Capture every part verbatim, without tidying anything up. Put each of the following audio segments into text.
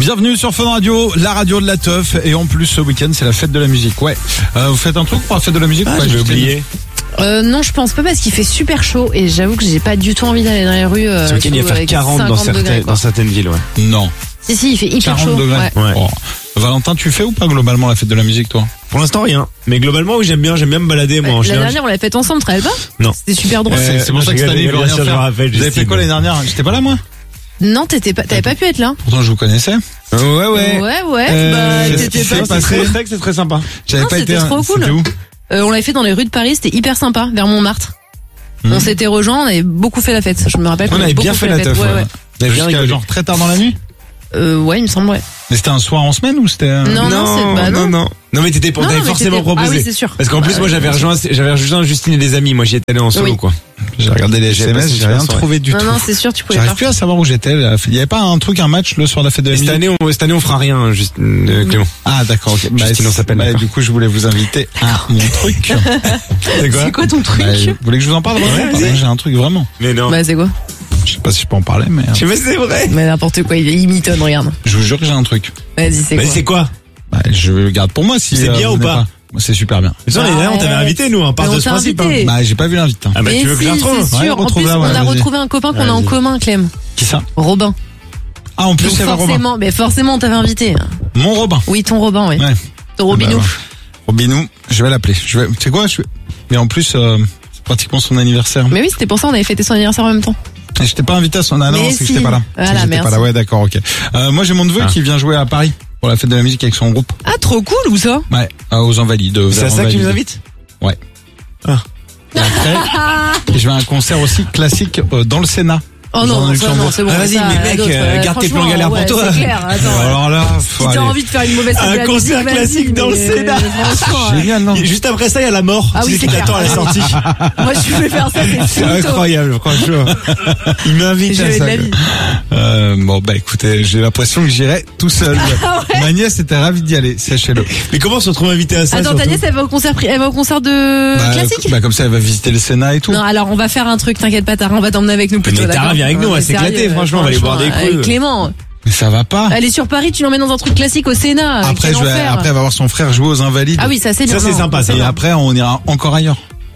Bienvenue sur Fun Radio, la radio de la teuf. Et en plus, ce week-end, c'est la fête de la musique. Ouais. Euh, vous faites un truc pour la fête de la musique? Ah, ouais, j'ai oublié. Euh, non, je pense pas parce qu'il fait super chaud et j'avoue que j'ai pas du tout envie d'aller dans les rues. Euh, Ce week-end, il va faire quarante dans certaines, degrés, dans certaines villes, ouais. Non. Si, si, il fait hyper quarante chaud. degrés. Ouais. Ouais. Oh. Valentin, tu fais ou pas globalement la fête de la musique, toi? Pour l'instant, rien. Mais globalement, oui, j'aime bien, j'aime bien me balader, moi, en La général. dernière, on l'a faite ensemble, très pas? Non. C'était super drôle. C'est c'est pour Euh, ça que je cette année, il veut rigole, rien bien sûr, je me faire. rappelle, Vous avez fait j'estime. quoi l'année dernière? J'étais pas là, moi? Non, t'étais pas, t'avais pas pu être là. Pourtant, je vous connaissais. Ouais, ouais. Ouais, ouais, Euh, bah, qu'est-ce t'étais qui s'est pas. passé? C'est très, c'est très sympa. J'avais Non, pas c'était été. trop cool. C'était où? Euh, on l'avait fait dans les rues de Paris, c'était hyper sympa, vers Montmartre. Hmm. On s'était rejoints, on avait beaucoup fait la fête. Je me rappelle qu'on On avait beaucoup bien fait la fête. teuf, Ouais, ouais. ouais. Vous avez bien Jusqu'à rigolé. genre très tard dans la nuit? Euh, ouais, il me semble, ouais. Mais c'était un soir en semaine ou c'était? euh, Non, non, c'est pas, non. non, non. Non, mais t'étais, Non, t'avais mais forcément t'étais- proposé. Ah oui, c'est sûr. Parce qu'en plus, moi, j'avais rejoint, j'avais rejoint Justine et des amis. Moi, j'y étais allé en solo, Oui. quoi. J'ai regardé les J'ai S M S, passé j'ai une rien soirée. trouvé du Non, tout. non, c'est sûr, tu pouvais J'arrive pas. plus à savoir où j'étais. Il y avait pas un truc, un match le soir de la fête de la Et cette musique? année, on, cette année, on fera rien, juste, euh, Clément. Ah d'accord, ok. Bah, Justine, on s'appelle, bah, d'accord. du coup, je voulais vous inviter à mon truc. C'est quoi? C'est quoi ton truc? Bah, vous voulez que je vous en parle vraiment? Ouais, Pardon, vas-y. j'ai un truc vraiment. Mais non. Bah, c'est quoi? Je sais pas si je peux en parler, mais euh, Je sais pas si c'est vrai. Mais n'importe quoi, il il mitonne, regarde. je vous jure que j'ai un truc. Vas-y, c'est Vas-y, quoi? c'est quoi? Bah, je le garde pour moi si. C'est euh, bien vous ou venez pas Moi, c'est super bien. Mais ça, l'année dernière, on t'avait Ouais. invité, nous, on part Mais de on ce t'a principe. invité. hein. Bah, j'ai pas vu l'invite. hein. Ah bah, Mais tu veux que si, je la retrouve? c'est Ouais, sûr. En plus, retrouve-la, on ouais, a vas-y. retrouvé un copain qu'on a en Vas-y. commun, Clem. Qui ça? Robin. Ah, en plus, Donc c'est Robin. forcément, mais forcément, on t'avait invité. Mon Robin. Oui, ton Robin, oui. Ouais. Ton Robinou. Bah, ouais. Robinou, je vais l'appeler. Je vais. Tu sais quoi? Je vais... Mais en plus, euh, c'est pratiquement son anniversaire. Mais oui, c'était pour ça, on avait fêté son anniversaire en même temps. Et je t'ai pas invité à son. Ah non, Mais c'est que si. j'étais pas là. Voilà, C'est que j'étais merci. pas là. Ouais, d'accord, ok. Euh, moi, j'ai mon neveu Ah. qui vient jouer à Paris pour la fête de la musique avec son groupe. Ah, trop cool, où ça? Ouais, euh, aux Invalides. C'est vers à ça que tu Invalides. nous invites? Ouais. Ah. Et après, je vais à un concert aussi classique euh, dans le Sénat. Oh Dans non, le ça, Luxembourg. non, c'est bon. Ah, vas-y, ça, mais à mec, d'autres, euh, euh, garde tes franchement, plans galères pour ouais, toi. C'est clair, attends. Alors là, faut Si t'as aller. envie de faire une mauvaise Un fête de la concert musique, classique vas-y, dans le mais, Sénat. euh, franchement, ouais. Génial, non? Et juste après ça, il y a la mort. Ah oui, Tu sais c'est qui t'attend à la clair. sortie. Moi, je vais faire ça, c'est C'est finito. incroyable, franchement. Il m'invite J'ai à eu de ça. la vie. Euh, bon, bah écoutez, j'ai l'impression que j'irai tout seul. Ah Ma nièce était ravie d'y aller, sachez-le. Mais comment on se retrouve invité à ça? Attends, ta surtout nièce, elle va au concert, pri- elle va au concert de Bah, classique? bah comme ça, elle va visiter le Sénat et tout. Non, alors on va faire un truc, t'inquiète pas, Tara, on va t'emmener avec nous plutôt. Mais Tara, d'accord viens avec nous, on va Mais s'éclater, sérieux, franchement, on va aller boire des franchement, coups. avec Clément, Mais ça va pas. elle est sur Paris, tu l'emmènes dans un truc classique au Sénat. Après, quel je vais, enfer. après, elle va voir son frère jouer aux Invalides. Ah oui, ça c'est bien. Ça, c'est non, sympa, ça. Et bien. après, on ira encore ailleurs.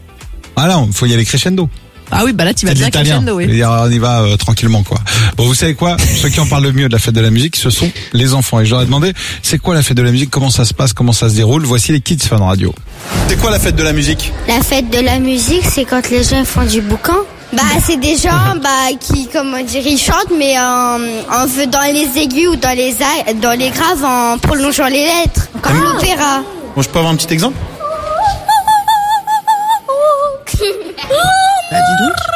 Ah là, il faut y aller crescendo. Ah oui, bah là tu vas C'est de bien l'italien. crescendo, oui. Et on y va euh, tranquillement, quoi. Bon, vous savez quoi? Ceux qui en parlent le mieux de la fête de la musique, ce sont les enfants. Et je leur ai demandé, c'est quoi la fête de la musique? Comment ça se passe? Comment ça se déroule? Voici les Kids Fun Radio. C'est quoi la fête de la musique? La fête de la musique, c'est quand les gens font du boucan. Bah, c'est des gens bah, qui, comment dire, ils chantent, mais en, en veut dans les aigus ou dans les, a- dans les graves en prolongeant les lettres, comme l'opéra. Bon, je peux avoir un petit exemple? Bah dis donc.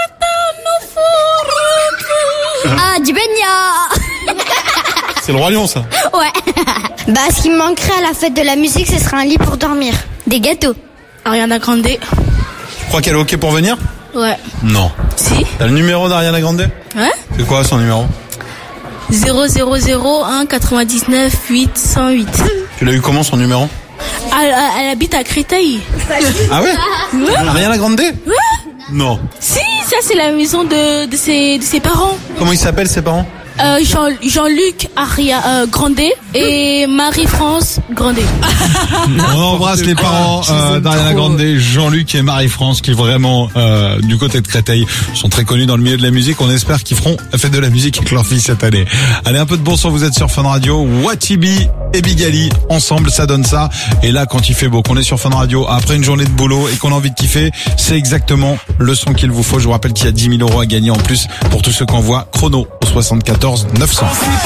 Ah, du beignet. C'est le Roi Lion, ça. Ouais. Bah, ce qui me manquerait à la fête de la musique, ce serait un lit pour dormir. Des gâteaux. Ariana Grande. Tu crois qu'elle est OK pour venir? Ouais. Non. Si. T'as le numéro d'Ariana Grande? Ouais. C'est quoi son numéro? zéro zéro zéro un quatre-vingt-dix-neuf huit cent huit. Tu l'as eu comment son numéro? Elle, elle habite à Créteil. Ah ouais? Ariana Grande? Non. Si, ça c'est la maison de, de, ses, de ses parents. Comment ils s'appellent ses parents? Euh, Jean, Jean-Luc Aria, euh, Grandet et Marie-France Grandet. On embrasse les parents euh, d'Ariana Grande, Jean-Luc et Marie-France qui vraiment euh, du côté de Créteil sont très connus dans le milieu de la musique. On espère qu'ils feront la fête de la musique avec leur fille cette année. Allez, un peu de bon son, vous êtes sur Fun Radio. Watibi et Bigali ensemble, ça donne ça. Et là, quand il fait beau, qu'on est sur Fun Radio après une journée de boulot et qu'on a envie de kiffer, c'est exactement le son qu'il vous faut. Je vous rappelle qu'il y a dix mille euros à gagner en plus pour tous ceux qu'on voit. Chrono au soixante-quatorze neuf cents.